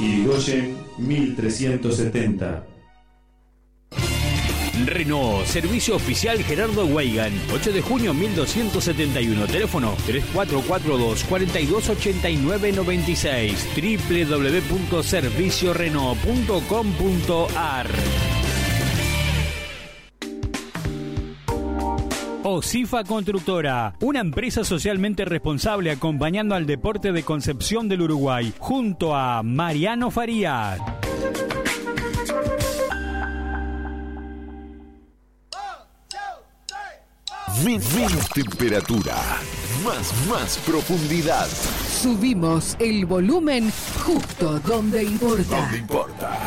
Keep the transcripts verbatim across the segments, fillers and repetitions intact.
Irigoyen mil trescientos setenta. Renault, servicio oficial Gerardo Weigand, ocho de junio mil doscientos setenta y uno, teléfono tres cuatro cuatro dos, cuatro dos ocho nueve nueve seis, doble u doble u doble u punto servicio renault punto com punto a r. Osifa Constructora, una empresa socialmente responsable acompañando al deporte de Concepción del Uruguay, junto a Mariano Farías. Menos temperatura, más, más profundidad. Subimos el volumen justo donde importa. Donde importa.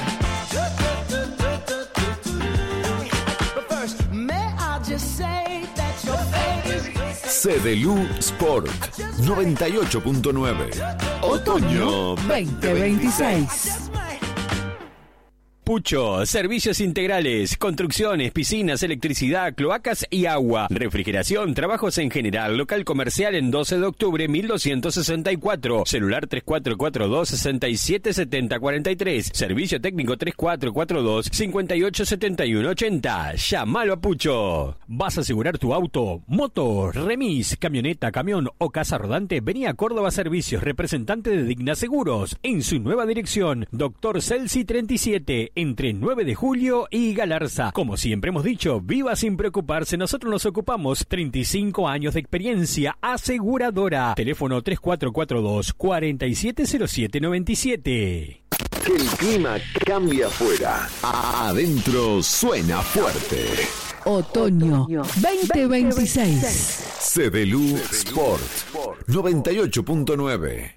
Cedelu Sport noventa y ocho punto nueve. Otoño veinte veintiséis. Pucho, servicios integrales, construcciones, piscinas, electricidad, cloacas y agua, refrigeración, trabajos en general, local comercial en doce de octubre mil doscientos sesenta y cuatro, celular tres cuatro cuatro dos, seis siete siete cero cuatro tres, servicio técnico tres cuatro cuatro dos, cinco ocho siete uno ocho cero, llámalo a Pucho. ¿Vas a asegurar tu auto, moto, remis, camioneta, camión o casa rodante? Vení a Córdoba Servicios, representante de Digna Seguros, en su nueva dirección, Doctor Celsi treinta y siete, entre nueve de julio y Galarza. Como siempre hemos dicho, viva sin preocuparse, nosotros nos ocupamos. Treinta y cinco años de experiencia aseguradora. Teléfono tres cuatro cuatro dos, cuatro siete cero siete nueve siete. Que el clima cambia afuera. Adentro suena fuerte. Otoño veinte veintiséis. Cedelu Sport noventa y ocho punto nueve.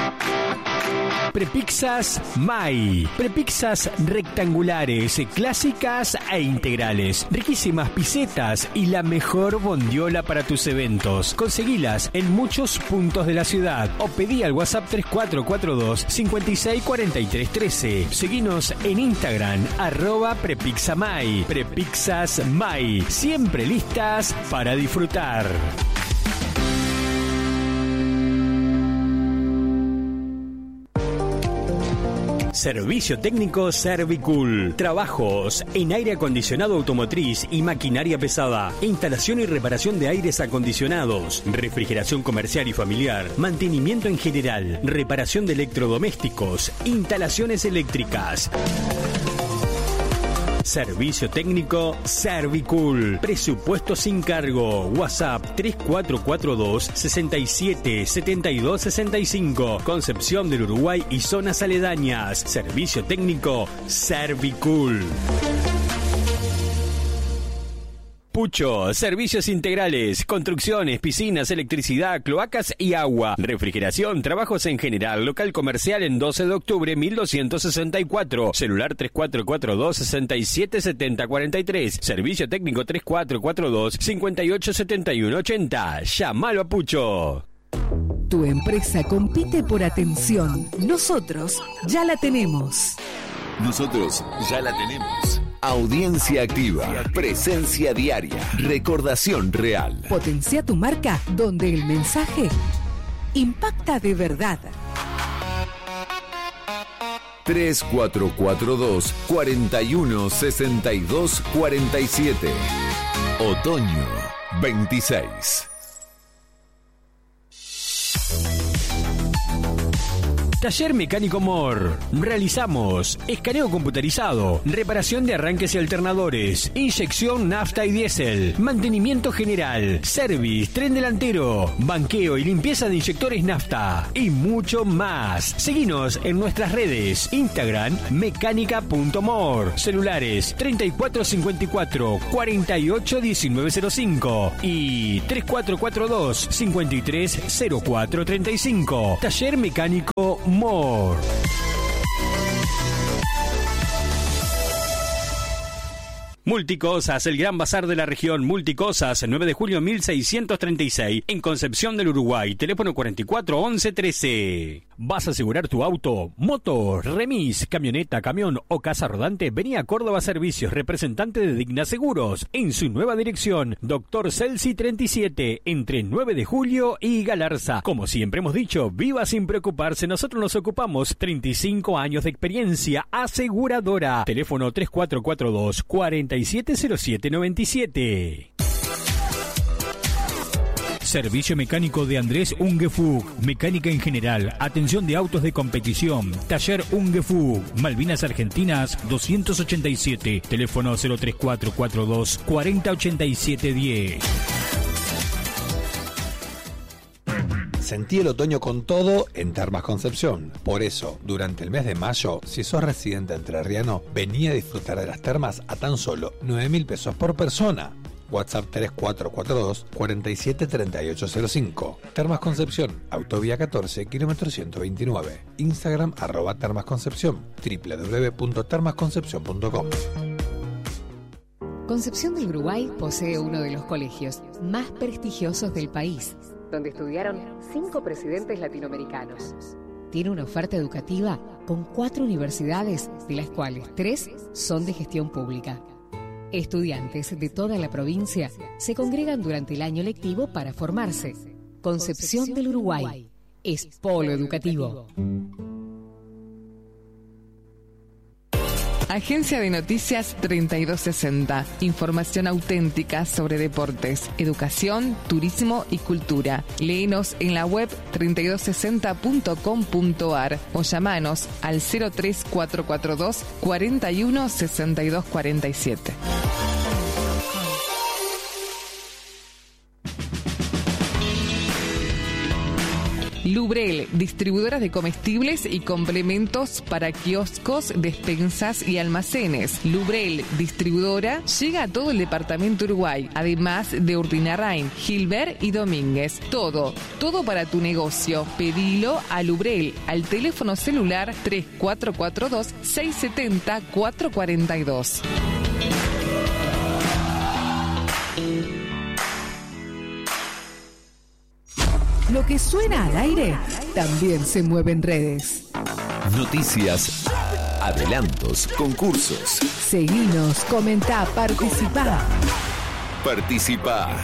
Prepizzas Mai. Prepizzas rectangulares, clásicas e integrales. Riquísimas pisetas y la mejor bondiola para tus eventos. Conseguilas en muchos puntos de la ciudad o pedí al WhatsApp tres cuatro cuatro dos, cinco seis cuatro tres uno tres. Seguinos en Instagram, arroba Prepizzamai. Prepizzas Mai. Siempre listas para disfrutar. Servicio técnico Servicool. Trabajos en aire acondicionado automotriz y maquinaria pesada. Instalación y reparación de aires acondicionados. Refrigeración comercial y familiar. Mantenimiento en general. Reparación de electrodomésticos. Instalaciones eléctricas. Servicio técnico Servicool. Presupuesto sin cargo. WhatsApp tres cuatro cuatro dos, seis siete siete dos seis cinco. Concepción del Uruguay y zonas aledañas. Servicio técnico Servicool. Pucho, servicios integrales, construcciones, piscinas, electricidad, cloacas y agua, refrigeración, trabajos en general, local comercial en doce de octubre mil doscientos sesenta y cuatro, celular tres cuatro cuatro dos, seis siete siete cero cuatro tres, servicio técnico tres cuatro cuatro dos, cinco ocho siete uno ocho cero, llámalo a Pucho. Tu empresa compite por atención. Nosotros ya la tenemos. Nosotros ya la tenemos. Audiencia activa, presencia diaria, recordación real. Potencia tu marca donde el mensaje impacta de verdad. tres cuatro cuatro dos, cuatro uno seis dos cuatro siete. Otoño veintiséis. Taller Mecánico Mor. Realizamos escaneo computarizado, reparación de arranques y alternadores, inyección nafta y diésel, mantenimiento general, service, tren delantero, banqueo y limpieza de inyectores nafta y mucho más. Seguinos en nuestras redes, Instagram mecánica punto mor, celulares treinta y cuatro cincuenta y cuatro, cuarenta y ocho diecinueve cero cinco y tres cuatro cuatro dos, cincuenta y tres cero cuatro treinta y cinco. Taller Mecánico Mor. Multicosas, el gran bazar de la región. Multicosas, nueve de julio mil seiscientos treinta y seis, en Concepción del Uruguay. Teléfono cuarenta y cuatro once trece. ¿Vas a asegurar tu auto, moto, remis, camioneta, camión o casa rodante? Vení a Córdoba Servicios, representante de Digna Seguros, en su nueva dirección, Doctor Celsi treinta y siete, entre nueve de julio y Galarza. Como siempre hemos dicho, viva sin preocuparse, nosotros nos ocupamos. Treinta y cinco años de experiencia aseguradora. Teléfono tres cuatro cuatro dos, cuatro siete cero siete nueve siete. Servicio mecánico de Andrés Ungefug. Mecánica en general. Atención de autos de competición. Taller Ungefug. Malvinas Argentinas doscientos ochenta y siete. Teléfono cero tres cuatro cuatro dos, cuatro cero ocho siete uno cero. Sentí el otoño con todo en Termas Concepción. Por eso, durante el mes de mayo, si sos residente entrerriano, vení a disfrutar de las termas a tan solo nueve mil pesos por persona. WhatsApp tres cuatro cuatro dos, cuatro siete tres ocho cero cinco. Termas Concepción, Autovía catorce, kilómetro ciento veintinueve. Instagram, arroba Termas Concepción, doble u doble u doble u punto termas concepción punto com. Concepción del Uruguay posee uno de los colegios más prestigiosos del país, donde estudiaron cinco presidentes latinoamericanos. Tiene una oferta educativa con cuatro universidades, de las cuales tres son de gestión pública. Estudiantes de toda la provincia se congregan durante el año lectivo para formarse. Concepción del Uruguay es polo educativo. Agencia de Noticias treinta y dos sesenta. Información auténtica sobre deportes, educación, turismo y cultura. Léenos en la web treinta y dos sesenta punto com punto ar o llamanos al cero tres cuatro cuatro dos, cuatro uno, seis dos cuatro siete. Lubrel, distribuidora de comestibles y complementos para kioscos, despensas y almacenes. Lubrel, distribuidora, llega a todo el departamento Uruguay, además de Urdinarrain, Gilbert y Domínguez. Todo, todo para tu negocio. Pedilo a Lubrel, al teléfono celular tres cuatro cuatro dos, seis siete cero, cuatro cuatro dos. Lo que suena al aire también se mueve en redes. Noticias, adelantos, concursos. Seguinos, comentá, participá. Participa.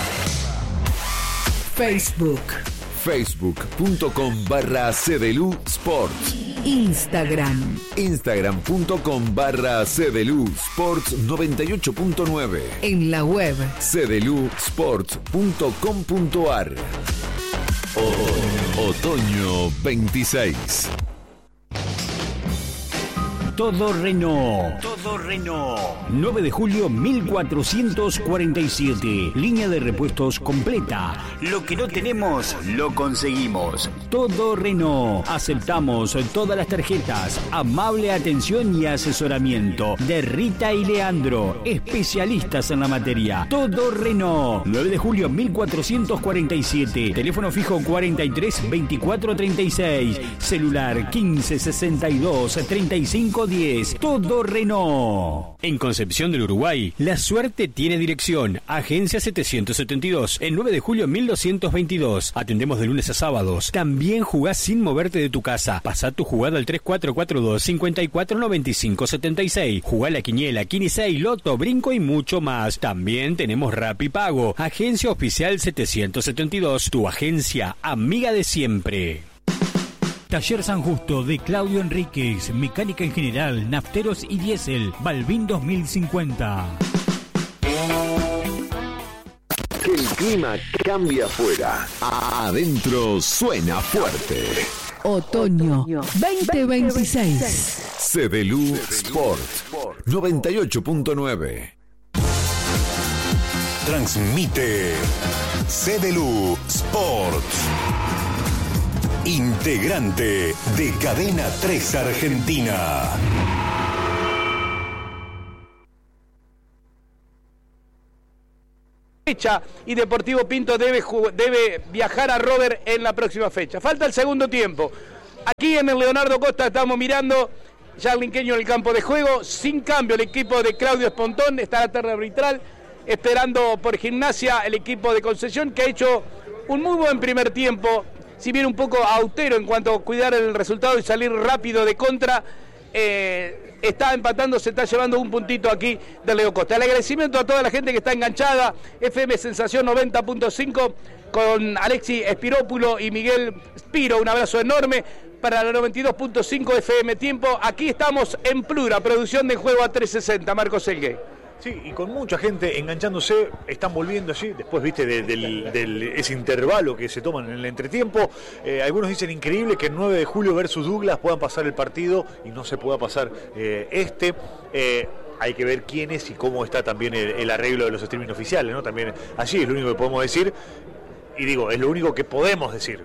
Facebook, Facebook.com barra Cedelu Sports. Instagram, Instagram.com barra Cedelu Sports noventa y ocho punto nueve. en la web cedelu sports punto com punto ar. O- Otoño veintiséis. Todo Renault. Todo Renault. nueve de julio mil cuatrocientos cuarenta y siete. Línea de repuestos completa. Lo que no tenemos, lo conseguimos. Todo Renault. Aceptamos todas las tarjetas. Amable atención y asesoramiento de Rita y Leandro, especialistas en la materia. Todo Renault. nueve de julio mil cuatrocientos cuarenta y siete. Teléfono fijo cuarenta y tres, veinticuatro treinta y seis. Celular quince, sesenta y dos, treinta y cinco diez. Todo Renault. En Concepción del Uruguay, la suerte tiene dirección. Agencia setecientos setenta y dos, el nueve de julio mil doscientos veintidós. Atendemos de lunes a sábados. También jugás sin moverte de tu casa. Pasá tu jugada al tres cuatro cuatro dos, cinco cuatro nueve cinco siete seis. Jugá la quiniela, quince, loto, brinco y mucho más. También tenemos Rapipago. Agencia oficial setecientos setenta y dos, tu agencia amiga de siempre. Taller San Justo de Claudio Enríquez, mecánica en general, nafteros y diésel, Balbín dos mil cincuenta. Que el clima cambia afuera. Adentro suena fuerte. Otoño veinte veintiséis. Cedelu Sport noventa y ocho punto nueve. Transmite Cedelu Sports. Integrante de Cadena tres Argentina. Fecha y Deportivo Pinto debe, debe viajar a Robert en la próxima fecha. Falta el segundo tiempo. Aquí en el Leonardo Costa estamos mirando ya el Linqueño en el campo de juego, sin cambio el equipo de Claudio Espontón, está la terna arbitral, esperando por Gimnasia el equipo de Concesión, que ha hecho un muy buen primer tiempo, si bien un poco austero en cuanto a cuidar el resultado y salir rápido de contra. Eh, está empatando, se está llevando un puntito aquí de Leo Costa. El agradecimiento a toda la gente que está enganchada. F M Sensación noventa punto cinco con Alexi Espirópulo y Miguel Spiro, un abrazo enorme para la noventa y dos punto cinco F M Tiempo. Aquí estamos en Plura, producción de Juego a trescientos sesenta, Marcos Elguey. Sí, y con mucha gente enganchándose, están volviendo allí, después, viste, de, del, del, ese intervalo que se toman en el entretiempo. Eh, algunos dicen increíble que el nueve de julio versus Douglas puedan pasar el partido y no se pueda pasar eh, este. Eh, hay que ver quién es y cómo está también el, el arreglo de los streaming oficiales, ¿no? También allí es lo único que podemos decir, y digo, es lo único que podemos decir.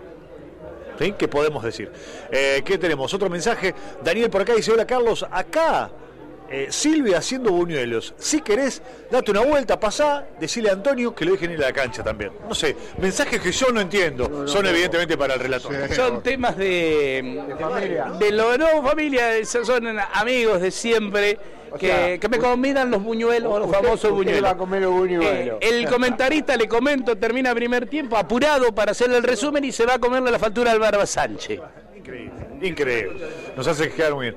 ¿Sí? ¿Qué podemos decir? Eh, ¿Qué tenemos? Otro mensaje. Daniel por acá dice: hola Carlos, acá Eh, Silvia haciendo buñuelos. Si querés, date una vuelta, pasá, decile a Antonio que lo dejen ir a la cancha también. No sé, mensajes que yo no entiendo. No, no, son no, evidentemente para el relator. Sí, son no. temas de, de familia. De lo no familia, son amigos de siempre. Que, sea, que me comidan los buñuelos, los famosos buñuelos. Va a comer los buñuelos. Eh, el comentarista, le comento, termina primer tiempo apurado para hacerle el resumen y se va a comerle la factura al Barba Sánchez. Increíble, increíble. Nos hace quedar muy bien.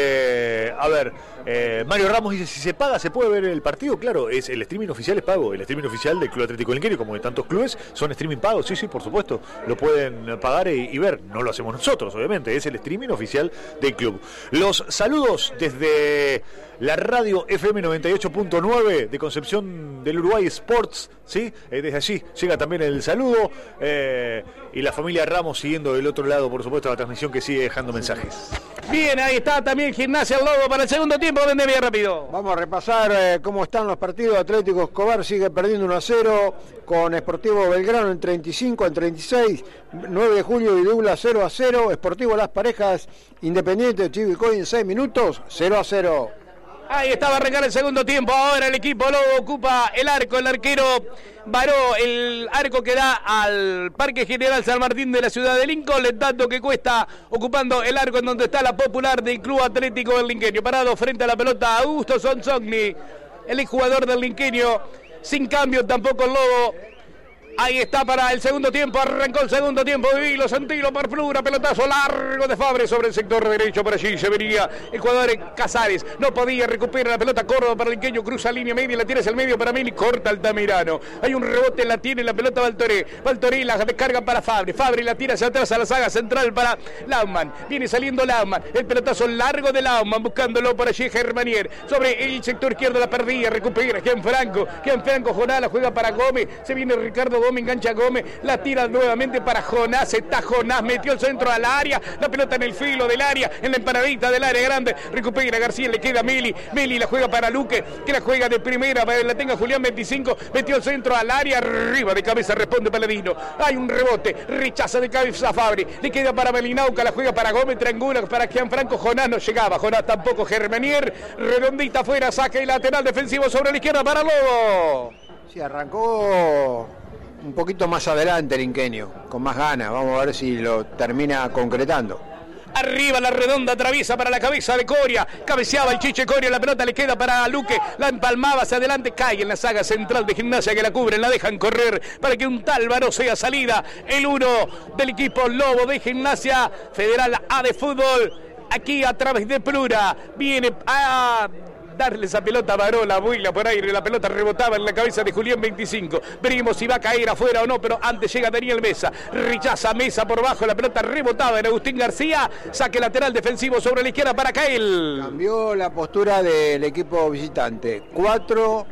Eh, a ver, eh, Mario Ramos dice: si se paga, ¿se puede ver el partido? Claro, es el streaming oficial es pago. El streaming oficial del Club Atlético Linqueño, como de tantos clubes, son streaming pagos. Sí, sí, por supuesto. Lo pueden pagar y, y ver. No lo hacemos nosotros, obviamente. Es el streaming oficial del club. Los saludos desde la radio F M noventa y ocho punto nueve de Concepción del Uruguay Sports, ¿sí? Eh, desde allí llega también el saludo. Eh, y la familia Ramos siguiendo del otro lado, por supuesto, la transmisión, que sigue dejando mensajes. Bien, ahí está también Gimnasia El Lobo para el segundo tiempo. Vende bien rápido. Vamos a repasar eh, cómo están los partidos. Atlético Escobar sigue perdiendo uno a cero con Sportivo Belgrano en treinta y cinco, en treinta y seis. nueve de julio y Douglas cero a cero. Sportivo Las Parejas Independiente Chivilcoy en seis minutos, cero a cero. Ahí estaba a arrancar el segundo tiempo. Ahora el equipo Lobo ocupa el arco. El arquero varó el arco que da al Parque General San Martín de la ciudad de Lincoln. El tanto que cuesta ocupando el arco en donde está la popular del Club Atlético del Linqueño. Parado frente a la pelota Augusto Sonsogni, el exjugador del Linqueño. Sin cambio tampoco el Lobo. Ahí está para el segundo tiempo, arrancó el segundo tiempo de Vilo, Santilo por Plura, pelotazo largo de Fabre sobre el sector derecho, por allí se venía el jugador Casares, no podía recuperar la pelota, Córdoba para el Linqueño, cruza línea media, la tira hacia el medio para Meli, corta Altamirano, hay un rebote, la tiene la pelota Valtoré, Valtoré la descarga para Fabre, Fabre la tira hacia atrás a la saga central para Laumann, viene saliendo Laumann, el pelotazo largo de Laumann, buscándolo por allí Germanier, sobre el sector izquierdo la perdía, recupera Gianfranco, Gianfranco Jonás la juega para Gómez, se viene Ricardo Gómez, engancha Gómez, la tira nuevamente para Jonás, está Jonás, metió el centro al área, la pelota en el filo del área, en la empanadita del área grande, recupera García, le queda Meli, Meli la juega para Luque, que la juega de primera, para que la tenga Julián veinticinco, metió el centro al área, arriba de cabeza responde Paladino, hay un rebote, rechaza de cabeza a Fabri, le queda para Melinauca, la juega para Gómez, triangula para Gianfranco, Jonás no llegaba, Jonás tampoco, Germanier, redondita afuera, saque lateral defensivo sobre la izquierda para Lobo. Sí, arrancó un poquito más adelante el Linqueño, con más ganas, vamos a ver si lo termina concretando. Arriba la redonda, atraviesa para la cabeza de Coria, cabeceaba el Chiche Coria, la pelota le queda para Luque, la empalmaba hacia adelante, cae en la saga central de Gimnasia que la cubren, la dejan correr para que un tal Varó sea salida, el uno del equipo Lobo de Gimnasia Federal A de Fútbol, aquí a través de Plura, viene a darle esa pelota a Varó, la vuela por aire, la pelota rebotaba en la cabeza de Julián veinticinco, veremos si va a caer afuera o no, pero antes llega Daniel Mesa, rechaza Mesa por bajo, la pelota rebotaba en Agustín García, saque lateral defensivo sobre la izquierda para Cael. Cambió la postura del equipo visitante, cuatro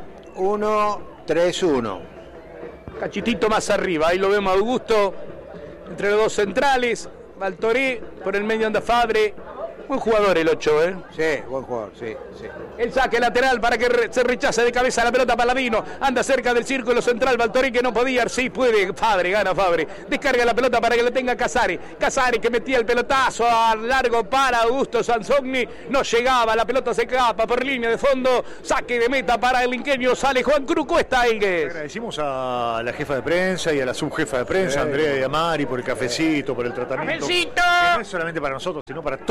uno tres uno. Cachitito más arriba, ahí lo vemos a Augusto, entre los dos centrales, Valtoré, por el medio anda Fabre. Buen jugador el ocho, ¿eh? Sí, buen jugador, sí, sí. El saque lateral para que re, se rechace de cabeza la pelota Paladino. Anda cerca del círculo central. Valtoré que no podía. Sí puede. Fabre, gana Fabre. Descarga la pelota para que la tenga Casares. Casares que metía el pelotazo a largo para Augusto Sansogni. No llegaba. La pelota se escapa por línea de fondo. Saque de meta para el Linqueño. Sale Juan Cruz Cuesta. Elgues. Agradecimos a la jefa de prensa y a la subjefa de prensa, sí, Andrea Diamari, por el cafecito, por el tratamiento. ¡Cafecito! Que no es solamente para nosotros, sino para todos los medios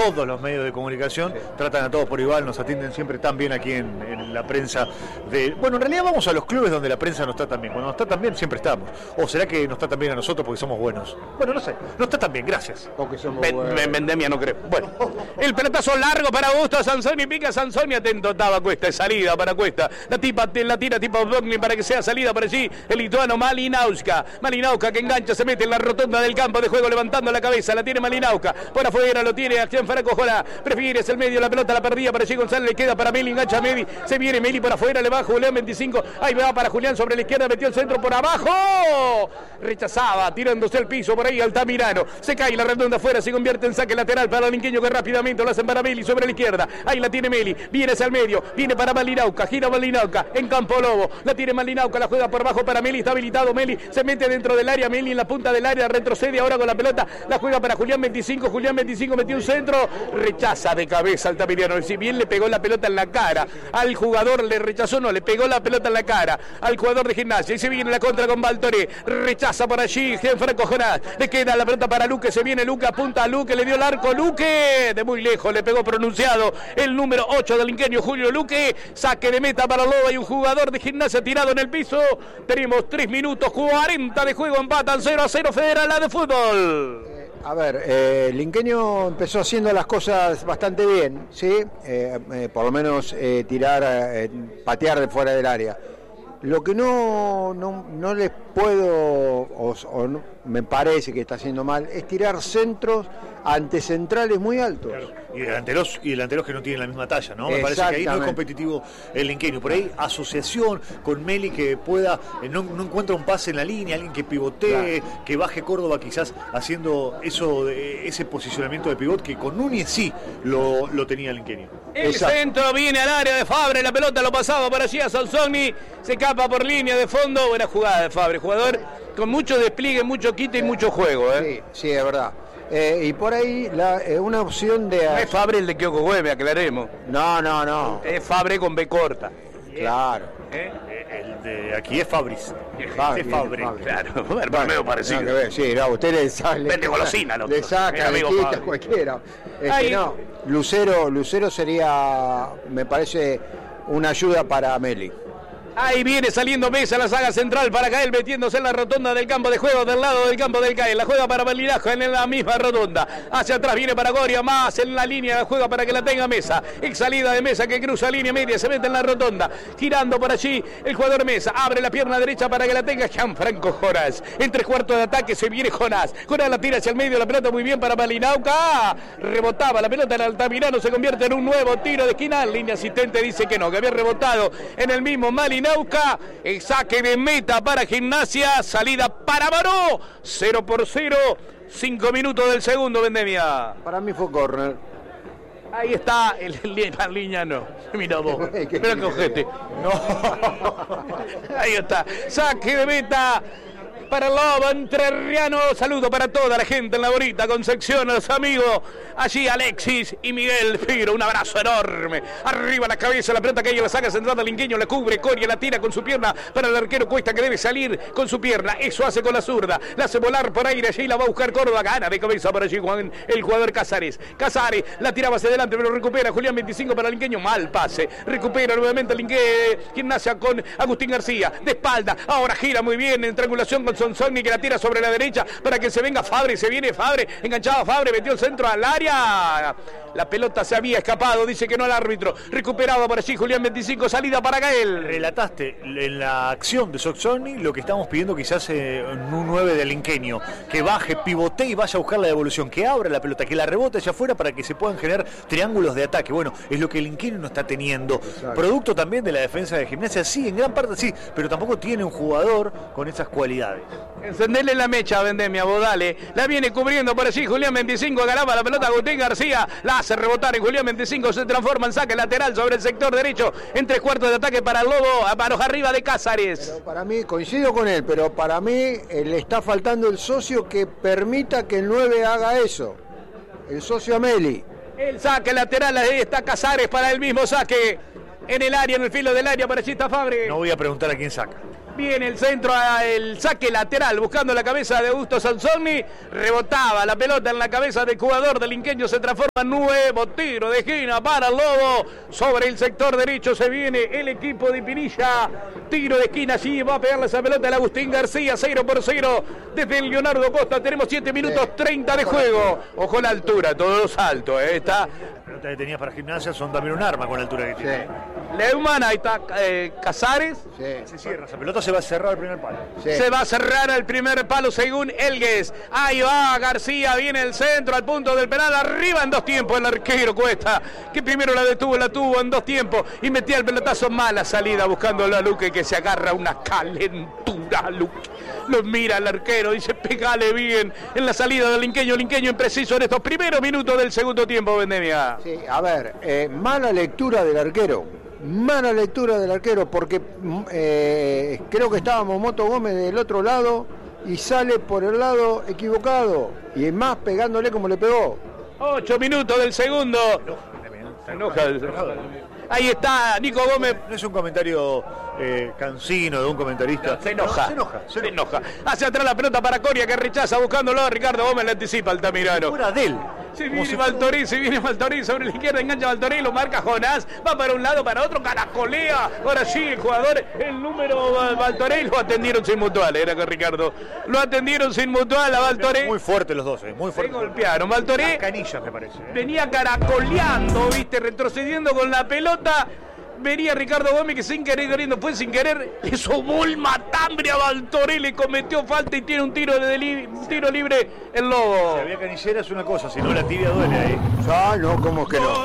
medios de comunicación, tratan a todos por igual, nos atienden siempre tan bien aquí en, en la prensa. De, bueno, en realidad vamos a los clubes donde la prensa no está tan bien. Cuando nos está tan bien, siempre estamos. ¿O será que nos está tan bien a nosotros porque somos buenos? Bueno, no sé, no está tan bien, gracias. Porque somos Ben, buenos. ben, Vendemia no creo. Bueno, el pelotazo largo para Augusto Sansoni, pica Sansoni, atento estaba Cuesta, es salida para Cuesta. La tipa, la tira tipo Bogni para que sea salida por allí. El lituano Malinauska. Malinauska que engancha, se mete en la rotonda del campo de juego levantando la cabeza. La tiene Malinauska. Por afuera lo tiene a Gianfranco Jolá. Prefiere, es el medio, la pelota la perdía para allí González, le queda para Meli, engancha a Meli. Se viene Meli por afuera, le va Julián veinticinco. Ahí va para Julián sobre la izquierda, metió el centro por abajo. Rechazaba, tirándose el piso por ahí Altamirano. Se cae la redonda afuera, se convierte en saque lateral para el Linqueño que rápidamente lo hacen para Meli sobre la izquierda. Ahí la tiene Meli, viene hacia el medio, viene para Malinauska, gira Malinauska en campo Lobo. La tiene Malinauska, la juega por abajo para Meli, está habilitado Meli, se mete dentro del área, Meli en la punta del área, retrocede ahora con la pelota, la juega para Julián veinticinco, Julián veinticinco metió un centro, rechaza de cabeza Altamirano. Si bien le pegó la pelota en la cara al jugador, le rechazó, no, le pegó la pelota en la cara al jugador de Gimnasia. Y se viene la contra con Baltoré, rechaza por allí Gianfranco Jonás, le queda la pelota para Luque, se viene Luque, apunta a Luque, le dio el arco Luque, de muy lejos le pegó pronunciado el número ocho del Ingenio, Julio Luque. Saque de meta para Loba y un jugador de Gimnasia tirado en el piso. Tenemos tres minutos cuarenta de juego, empatan cero a cero Federal A de fútbol. A ver, eh, el Inqueño empezó haciendo las cosas bastante bien, ¿sí? Eh, eh, por lo menos eh, tirar, eh, patear de fuera del área. Lo que no, no, no les puedo, o, o no, me parece que está haciendo mal, es tirar centros ante centrales muy altos. Claro. Y delanteros, y delanteros que no tienen la misma talla, ¿no? Me parece que ahí no es competitivo el Inqueño. Por ahí, asociación con Meli que pueda, eh, no, no encuentra un pase en la línea, alguien que pivotee, claro, que baje Córdoba quizás haciendo eso, de, ese posicionamiento de pivot que con Núñez sí lo, lo tenía el Inqueño. El Exacto. Centro viene al área de Fabre, la pelota lo pasaba para allí a Sansoni, se escapa por línea de fondo, buena jugada de Fabre, jugador con mucho despliegue, mucho quite y mucho juego, ¿eh? Sí, sí, es verdad. Eh, y por ahí la, eh, una opción de... No es Fabre el de Kyoko Güemes, aclaremos. No, no, no. Es Fabre con B corta. Claro. ¿Eh? El de aquí es Fabris. Fabre, es Fabre. Fabre. Claro, bueno, medio parecido. No, ver, sí, no, usted le sale. Vende golosina, ¿no? Le saca, le quita cualquiera. Este, no, Lucero, Lucero sería, me parece, una ayuda para Meli. Ahí viene saliendo Mesa, la saga central para Cael, metiéndose en la rotonda del campo de juego, del lado del campo del Cael. La juega para Balinajo en la misma rotonda. Hacia atrás viene para Goria, más en la línea, la juega para que la tenga Mesa. Ex salida de Mesa que cruza línea media, se mete en la rotonda. Girando por allí el jugador Mesa. Abre la pierna derecha para que la tenga Gianfranco Jonás. En tres cuartos de ataque se viene Jonás. Jonás la tira hacia el medio, la pelota muy bien para Malinauca. Rebotaba la pelota en Altamirano, se convierte en un nuevo tiro de esquina. Línea asistente dice que no, que había rebotado en el mismo Malinauca. El saque de meta para Gimnasia, salida para Baró, cero por cero, cinco minutos del segundo, Vendemia. Para mí fue córner. Ahí está el Liñano. Mira vos, mira que ojete. No. Ahí está, saque de meta para el Lobo entrerriano. Saludo para toda la gente en la bonita Concepción, a los amigos allí, Alexis y Miguel Firo, un abrazo enorme. Arriba la cabeza, la pelota que ella la saca centrada al Inqueño, la cubre, Coria la tira con su pierna para el arquero Cuesta que debe salir con su pierna. Eso hace con la zurda, la hace volar por aire, allí la va a buscar Córdoba, gana de cabeza por allí Juan, el jugador Casares. Casares la tiraba hacia adelante, pero recupera Julián veinticinco para el Inqueño, mal pase. Recupera nuevamente el Inqueño, Gimnasia con Agustín García, de espalda, ahora gira muy bien en triangulación con Sansoni que la tira sobre la derecha para que se venga Fabre, se viene Fabre, enganchado Fabre, metió el centro al área. La pelota se había escapado, dice que no al árbitro. Recuperado por allí Julián veinticinco, salida para Gael. Relataste en la acción de Sansoni lo que estamos pidiendo quizás en un nueve del Inqueño, que baje, pivotee y vaya a buscar la devolución, que abra la pelota, que la rebote hacia afuera para que se puedan generar triángulos de ataque. Bueno, es lo que el Inqueño no está teniendo. Exacto. Producto también de la defensa de Gimnasia, sí, en gran parte sí, pero tampoco tiene un jugador con esas cualidades. Encenderle la mecha, Vendemia, vos dale. La viene cubriendo por allí Julián veinticinco, ganaba la pelota Agustín García, la hace rebotar en Julián veinticinco, se transforma en saque lateral sobre el sector derecho, en tres cuartos de ataque para el Lobo, a manos arriba de Cázares. Pero para mí, coincido con él, pero para mí eh, le está faltando el socio que permita que el nueve haga eso, el socio Ameli. El saque lateral, ahí está Cázares para el mismo saque, en el área, en el filo del área, para allí está Fabre. No voy a preguntar a quién saca. Viene el centro, el saque lateral, buscando la cabeza de Augusto Sansoni. Rebotaba la pelota en la cabeza del jugador del Inqueño. Se transforma en nuevo tiro de esquina para el Lobo. Sobre el sector derecho se viene el equipo de Pinilla. Tiro de esquina, allí va a pegarle esa pelota al Agustín García. cero por cero desde el Leonardo Costa. Tenemos siete minutos treinta de juego. Ojo a la altura, todos los saltos. ¿eh? Está... La pelota que tenías para Gimnasia son también un arma con la altura que tiene. Sí. Leumann, ahí está eh, Casares. Sí. Se cierra, esa pelota se va a cerrar al primer palo. Sí. Se va a cerrar al primer palo según Elgues. Ahí va García, viene el centro al punto del penal. Arriba en dos tiempos el arquero Cuesta, que primero la detuvo, la tuvo en dos tiempos y metía el pelotazo. Mala salida buscando a Luque, que se agarra una calentura. Luque lo mira el arquero, dice pegale bien en la salida del Inqueño. Linqueño impreciso en estos primeros minutos del segundo tiempo, Vendemia. Sí, a ver, eh, mala lectura del arquero. Mala lectura del arquero porque eh, creo que estaba Momoto Gómez del otro lado y sale por el lado equivocado y es más pegándole como le pegó. Ocho minutos del segundo. Se enoja. Ahí está Nico Gómez. No es un comentario eh, cansino de un comentarista. Se enoja. No, se enoja. Se Se enoja. Hacia atrás la pelota para Coria, que rechaza buscándolo. Ricardo Gómez le anticipa al Tamirano. Fuera de él. Se viene Valtorí, se viene Valtorí sobre la izquierda, engancha Valtorí, lo marca Jonás, va para un lado, para otro, caracolea. Ahora sí, el jugador, el número Valtorí, lo atendieron sin mutual, era que Ricardo. Lo atendieron sin mutual a Valtorí. Muy fuerte los dos, eh, muy fuerte. Se golpearon. Valtorí. Canillas, me parece. Eh. Venía caracoleando, viste, retrocediendo con la pelota. Venía Ricardo Gómez, que sin querer, queriendo, fue sin querer, le sobó el matambre a Valtorí, le cometió falta y tiene un tiro de li un tiro libre el Lobo. Si había canillera es una cosa, si no la tibia duele ahí. Ah, no, ¿cómo que no?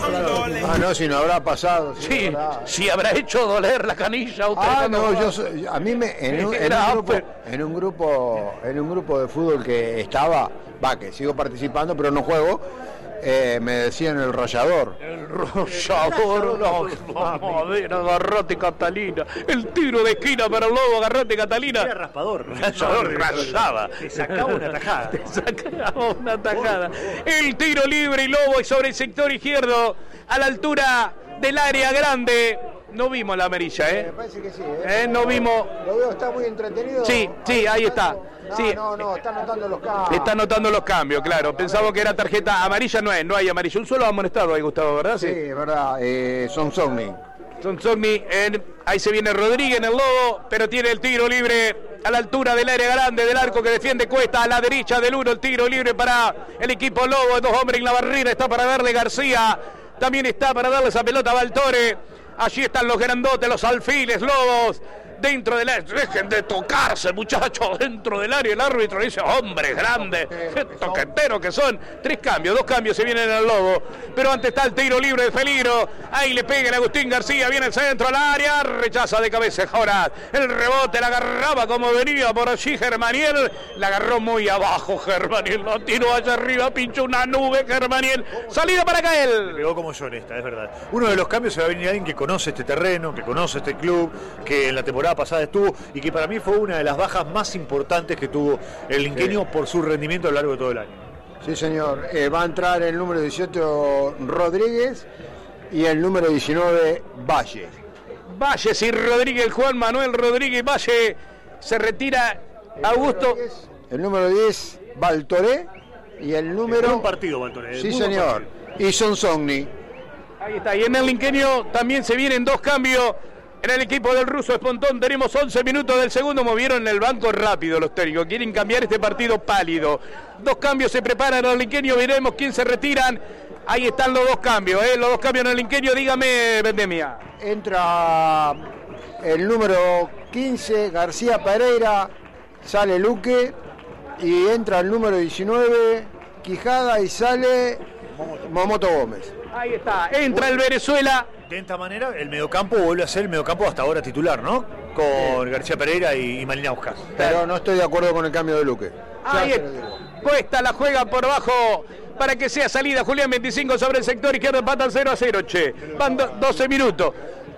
Ah, no, si no habrá pasado. Si Sí, no habrá... sí habrá hecho doler la canilla. Usted Ah, no, no, yo soy- a mí me en un, en un grupo, en un grupo, en un grupo de fútbol que estaba, va, que sigo participando, pero no juego. Eh, me decían el rayador. El rollador, no, vamos a ver, agarrate Catalina. El tiro de esquina para el Lobo, agarrate Catalina. Era raspador. Rayador rayaba. Te sacaba una tajada. Te sacaba una tajada. El tiro libre y Lobo y sobre el sector izquierdo, a la altura del área grande. No vimos la amarilla, ¿eh? Me parece que sí. ¿eh? Eh, no vimos. Lo veo, está muy entretenido. Sí, sí, ahí está. No, Sí. no, no, está anotando los cambios. Está anotando los cambios, claro. Pensaba que era tarjeta amarilla, no es, no hay amarilla. Un solo amonestado ahí, Gustavo, ¿verdad? Sí, es verdad. Eh, son Sogni. Son Sogni, en, ahí se viene Rodríguez en el Lobo, pero tiene el tiro libre a la altura del área grande del arco que defiende Cuesta, a la derecha del uno, el tiro libre para el equipo Lobo, dos hombres en la barrera, está para darle García, también está para darle esa pelota a Valtore, allí están los grandotes, los alfiles, Lobos, dentro del área, dejen de tocarse muchachos, dentro del área, el árbitro dice, hombres grandes, qué toqueteros que son, tres cambios, dos cambios se vienen al Lobo, pero antes está el tiro libre de Feliro, ahí le pega el Agustín García, viene el centro al área, rechaza de cabeza Joras, el rebote la agarraba como venía por allí Germaniel, la agarró muy abajo Germaniel, lo tiró allá arriba, pinchó una nube Germaniel, salida para Cael. Pegó como yo en esta, es verdad. Uno de los cambios se va a venir alguien que conoce este terreno, que conoce este club, que en la temporada pasada estuvo y que para mí fue una de las bajas más importantes que tuvo el Inqueño sí. por su rendimiento a lo largo de todo el año. Sí, señor. Eh, va a entrar el número dieciocho Rodríguez y el número diecinueve Valle. Valle, sí, Rodríguez, Juan Manuel Rodríguez Valle se retira. El Augusto. Número diez, el número diez, Valtoré y el número. Un partido, Valtoré. Sí, señor. Y Son Sogni. Ahí está. Y en el Inqueño también se vienen dos cambios. En el equipo del ruso Espontón tenemos once minutos del segundo, movieron el banco rápido los técnicos, quieren cambiar este partido pálido. Dos cambios se preparan en el Inqueño, veremos quién se retiran. Ahí están los dos cambios, ¿eh? los dos cambios en el Inqueño, dígame, Vendemia. Entra el número quince, García Pereira, sale Luque, y entra el número diecinueve, Quijada, y sale Momoto Gómez. Ahí está, entra el Venezuela. De esta manera, el mediocampo vuelve a ser el mediocampo hasta ahora titular, ¿no? Con García Pereira y, y Malinauskas. Pero no estoy de acuerdo con el cambio de Luque. Ahí está. Cuesta la juega por abajo para que sea salida. Julián veinticinco sobre el sector izquierdo, empatan cero a cero, che. Van do, doce minutos.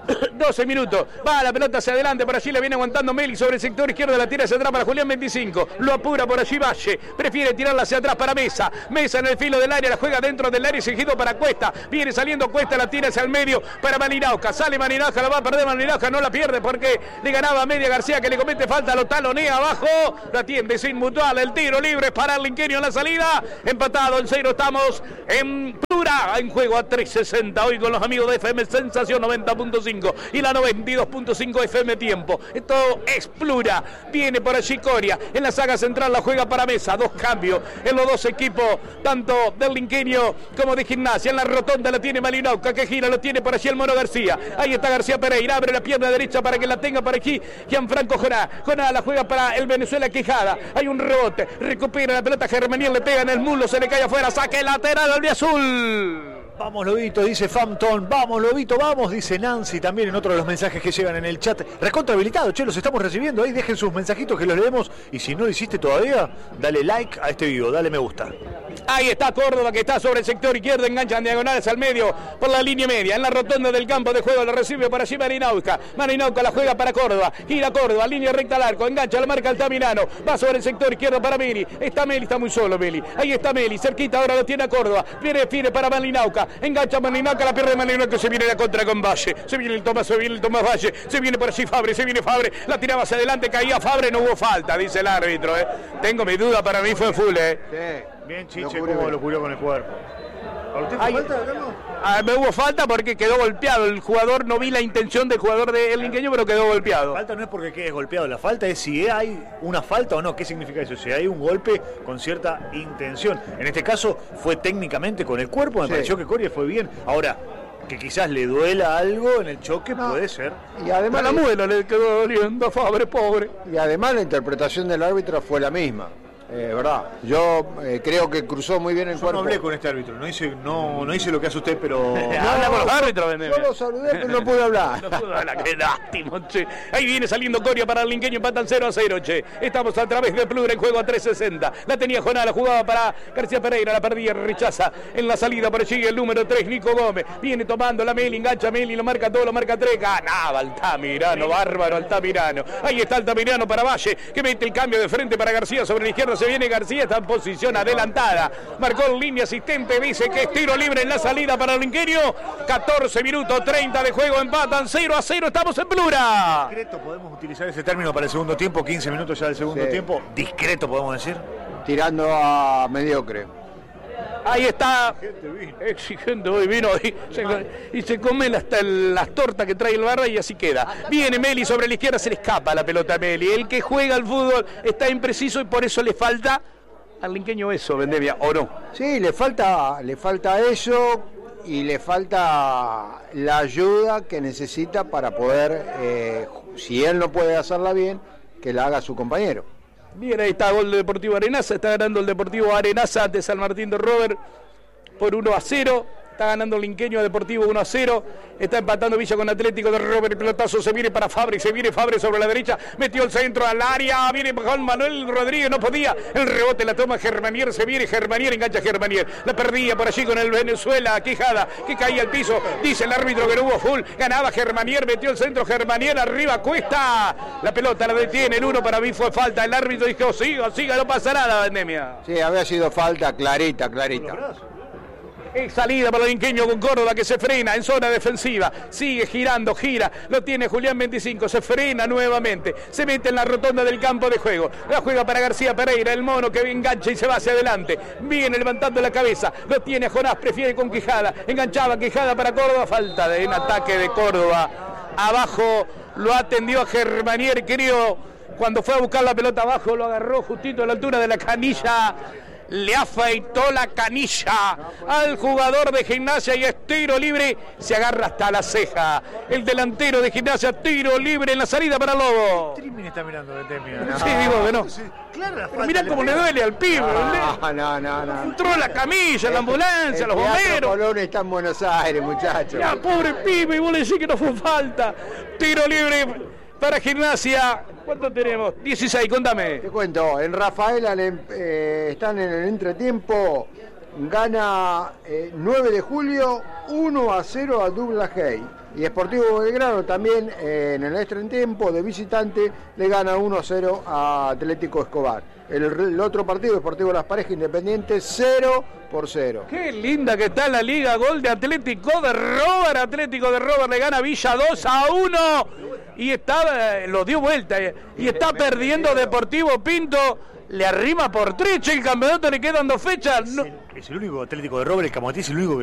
doce minutos. Va la pelota hacia adelante. Por allí la viene aguantando Meli sobre el sector izquierdo. La tira hacia atrás para Julián veinticinco. Lo apura por allí Valle. Prefiere tirarla hacia atrás para Mesa. Mesa en el filo del área. La juega dentro del área. Seguido para Cuesta. Viene saliendo Cuesta. La tira hacia el medio para Malinauca. Sale Malinauca. La va a perder Malinauca. No la pierde porque le ganaba a media García, que le comete falta. Lo talonea abajo. La atiende sin mutual. El tiro libre para el Linqueño en la salida. Empatado en cero. Estamos en Plura. En juego a tres sesenta. Hoy con los amigos de F M Sensación noventa punto cinco y la noventa y dos punto cinco F M Tiempo. Esto es Plura. Viene por allí Coria. En la saga central la juega para Mesa. Dos cambios en los dos equipos, tanto del Linqueño como de Gimnasia. En la rotonda la tiene Malinauca, que gira, lo tiene por allí el Mono García. Ahí está García Pereira. Abre la pierna derecha para que la tenga por aquí Gianfranco Joná. Joná la juega para el Venezuela Quijada. Hay un rebote. Recupera la pelota Germaniel. Le pega en el muslo. Se le cae afuera. Saque lateral al de azul. Vamos Lobito, dice Famton, vamos Lobito, vamos, dice Nancy también en otro de los mensajes que llegan en el chat. Recontra habilitado, che, los estamos recibiendo ahí, dejen sus mensajitos que los leemos y si no lo hiciste todavía, dale like a este video, dale me gusta. Ahí está Córdoba, que está sobre el sector izquierdo, enganchan diagonales al medio por la línea media, en la rotonda del campo de juego, lo recibe por allí Malinauca. Malinauca la juega para Córdoba, gira Córdoba, línea recta al arco, engancha, la marca Altamirano, va sobre el sector izquierdo para Meli, está Meli, está muy solo Meli, ahí está Meli, cerquita ahora lo tiene a Córdoba, viene, viene para Malinauca, engancha Malinauca, la pierde Malinauca, se viene la contra con Valle, se viene el Tomás, se viene el Tomás Valle, se viene por allí Fabre, se viene Fabre, la tiraba hacia adelante, caía Fabre, no hubo falta, dice el árbitro, eh. Tengo mi duda, para mí fue full, eh. Sí. Bien Chiche, cómo lo cubrió con el cuerpo. ¿Para usted fue falta, Carlos? Ah, me hubo falta porque quedó golpeado el jugador, no vi la intención del jugador del Linqueño, pero quedó golpeado. La falta no es porque quede golpeado, la falta es si hay una falta o no. ¿Qué significa eso? Si hay un golpe con cierta intención. En este caso fue técnicamente con el cuerpo, me sí. pareció que Coria fue bien. Ahora, que quizás le duela algo en el choque, no. puede ser. Y además a la muela le quedó doliendo, Fabre, pobre. Y además la interpretación del árbitro fue la misma. Eh, verdad, yo eh, creo que cruzó muy bien el yo cuerpo. No hablé con este árbitro, no hice, no, no hice lo que hace usted, pero. No, habla con los árbitros, yo lo saludé, pero no pude hablar. No pude hablar, qué lástima, che. Ahí viene saliendo Coria para el Linqueño, empatan cero a cero, che. Estamos a través de Plura en juego a tres sesenta. La tenía Joná, la jugaba para García Pereira, la perdía, rechaza en la salida, por allí el número tres, Nico Gómez. Viene tomando la Meli, engancha Meli, lo marca todo, lo marca tres. Ganaba Altamirano, bárbaro Altamirano. Ahí está Altamirano para Valle, que mete el cambio de frente para García, sobre la izquierda se viene García, está en posición adelantada, marcó en línea asistente, dice que es tiro libre en la salida para el Linqueño. Catorce minutos treinta de juego, empatan cero a cero, estamos en Plura. Discreto, podemos utilizar ese término para el segundo tiempo, quince minutos ya del segundo sí. tiempo, discreto podemos decir. Tirando a mediocre. Ahí está, exigente hoy vino y se, y se come las, las tortas que trae el Barra y así queda. Viene Meli sobre la izquierda, se le escapa la pelota a Meli. El que juega al fútbol está impreciso y por eso le falta al Linqueño eso, Vendevia, ¿o no? Sí, le falta, le falta eso y le falta la ayuda que necesita para poder, eh, si él no puede hacerla bien, que la haga su compañero. Bien, ahí está gol del Deportivo Arenaza, está ganando el Deportivo Arenaza ante San Martín de Robert por uno a cero. Está ganando el Linqueño a Deportivo uno a cero. Está empatando Villa con Atlético de Robert. El pelotazo se viene para Fabre. Se viene Fabre sobre la derecha. Metió el centro al área. Viene Juan Manuel Rodríguez. No podía. El rebote la toma Germanier. Se viene Germanier. Engancha Germanier. La perdía por allí con el Venezuela. Quijada. Que caía al piso. Dice el árbitro que no hubo full. Ganaba Germanier. Metió el centro Germanier. Arriba Cuesta. La pelota la detiene. El uno para mí fue falta. El árbitro dijo: siga, siga. No pasa nada, Vendemia. Sí, había sido falta clarita, clarita. Es salida para el Linqueño con Córdoba, que se frena en zona defensiva, sigue girando, gira, lo tiene Julián veinticinco, se frena nuevamente, se mete en la rotonda del campo de juego, la juega para García Pereira, el mono que engancha y se va hacia adelante, viene levantando la cabeza, lo tiene Jonás, prefiere con Quijada, enganchaba Quijada para Córdoba, falta de un ataque de Córdoba, abajo lo atendió a Germanier, creo, cuando fue a buscar la pelota abajo, lo agarró justito a la altura de la canilla. Le afeitó la canilla al jugador de Gimnasia y es tiro libre, se agarra hasta la ceja. El delantero de Gimnasia, tiro libre en la salida para Lobo. Trimmin está mirando de Temia. No. Sí, digo que no. Sí, claro, la Pero mirá cómo le duele al pibe. No, no, no, no. Entró la camilla, la ambulancia, el los bomberos. Colón está en Buenos Aires, muchachos. Ya, pobre pibe, y vos le decís que no fue falta. Tiro libre para Gimnasia. ¿Cuánto tenemos? dieciséis, contame. Te cuento, en Rafaela eh, están en el entretiempo gana eh, nueve de julio uno a cero a Douglas Hay. Y Sportivo Belgrano también eh, en el extra en tiempo de visitante le gana uno a cero a Atlético Escobar. El, el otro partido, Sportivo Las Parejas Independiente, cero por cero. Qué linda que está la liga, gol de Atlético de Robert, Atlético de Robert le gana Villa dos a uno y está, eh, lo dio vuelta eh, y está perdiendo Deportivo Pinto, le arrima por tres, el campeonato le quedan dos fechas. No. Es el único Atlético de Robert, el Camote es el único que